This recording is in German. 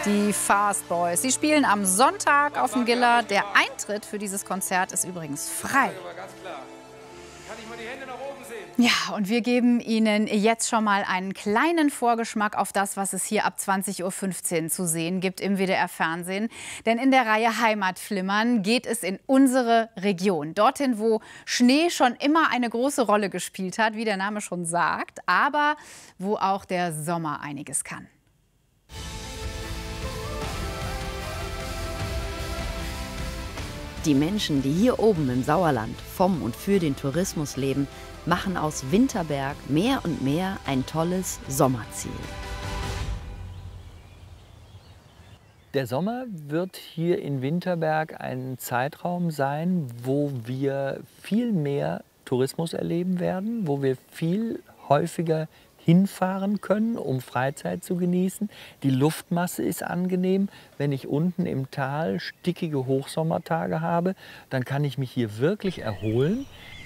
Die Fast Boys. Sie spielen am Sonntag auf dem Giller. Der Eintritt für dieses Konzert ist übrigens frei. Ja, und wir geben Ihnen jetzt schon mal einen kleinen Vorgeschmack auf das, was es hier ab 20:15 Uhr zu sehen gibt im WDR-Fernsehen. Denn in der Reihe Heimatflimmern geht es in unsere Region. Dorthin, wo Schnee schon immer eine große Rolle gespielt hat, wie der Name schon sagt, aber wo auch der Sommer einiges kann. Die Menschen, die hier oben im Sauerland vom und für den Tourismus leben, machen aus Winterberg mehr und mehr ein tolles Sommerziel. Der Sommer wird hier in Winterberg ein Zeitraum sein, wo wir viel mehr Tourismus erleben werden, wo wir viel häufiger hinfahren können, um Freizeit zu genießen. Die Luftmasse ist angenehm. Wenn ich unten im Tal stickige Hochsommertage habe, dann kann ich mich hier wirklich erholen.